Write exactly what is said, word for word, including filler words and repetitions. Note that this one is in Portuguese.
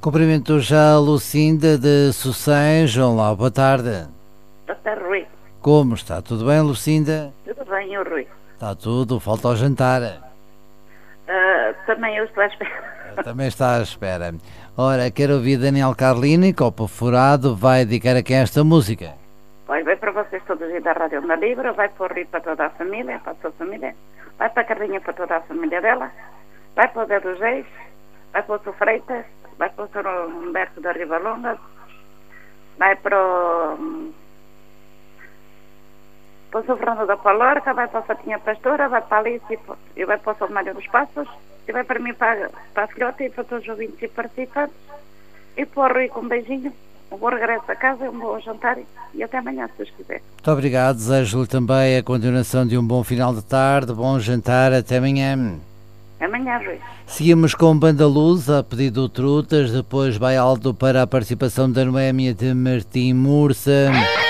Cumprimento já a Lucinda de Sossens. Olá, boa tarde. Boa tarde, Rui. Como está? Tudo bem, Lucinda? Tudo bem, eu, Rui? Está tudo, falta ao jantar. Uh, também eu estou à espera. Também está à espera. Ora, quero ouvir Daniel Carlini, Copo Furado, vai dedicar a quem esta música? Vai, vai para vocês todos aí da Rádio Onda Livre, vai para o Rui para toda a família, para a sua família, vai para a Carlinha para toda a família dela, vai para o Zé dos Reis, vai para o Sr. Freitas, vai para o senhor Humberto da Rivalonga, vai para o, para o senhor Fernando da Palorca, vai para a Fatinha Pastora, vai para a Alice e vai para o senhor Mário dos Passos, e vai para mim, para, para a filhota e para todos os ouvintes e participantes, e para o Rui com um beijinho, um bom regresso a casa, um bom jantar e até amanhã, se Deus quiser. Muito obrigado, desejo-lhe também a continuação de um bom final de tarde, bom jantar, até amanhã. Amanhã, Rui. Seguimos com Banda Luz, a pedido de Trutas, depois vai alto para a participação da Noémia de Martim Mursa.